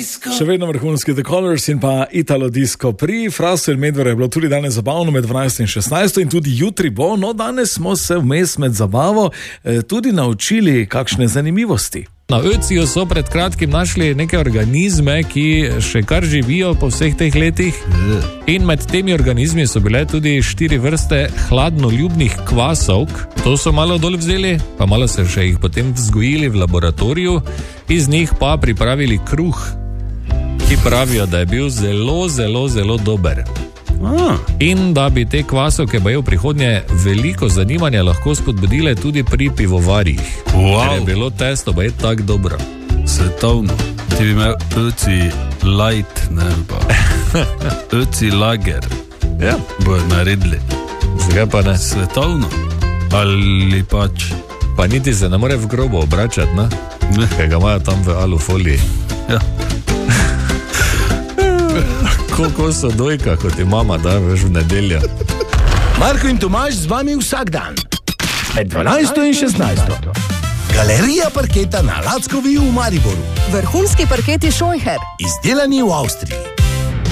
Še vedno vrhunski The Colors in pa Italo Disco. Pri Frasu in Medveru je bilo tudi danes zabavno med 12 in 16 in tudi jutri bo, no danes smo se vmes med zabavo tudi naučili kakšne zanimivosti. Na Ötsiju so pred kratkim našli neke organizme, ki še kar živijo po vseh teh letih. In med temi organizmi so bile tudi 4 vrste hladnoljubnih kvasovk. To so malo dol vzeli, pa malo se še jih potem vzgojili v laboratoriju, iz njih pa pripravili kruh, ki pravijo, da je bil zelo dober. In da bi te kvasovke v prihodnje veliko zanimanja lahko spodbudile tudi pri pivovarjih. Ker je bilo testo je tako dobro. Svetovno. Ti bi imel Ötzi light, ne pa Ötzi lager. Ja. Bojo naredili. Zakaj pa ne? Svetovno. Ali pač. Pa niti se ne more v grobo obračati, ne? Ker ga imajo tam v alufoliji. Ja. Koliko so dojka, kot je mama, da veš v nedeljo. Marko in Tomaž z vami vsak dan. Med 12 in 16. Galerija parketa na Lackovi v Mariboru. Vrhunski parketi Scheucher. Izdelani v Avstriji.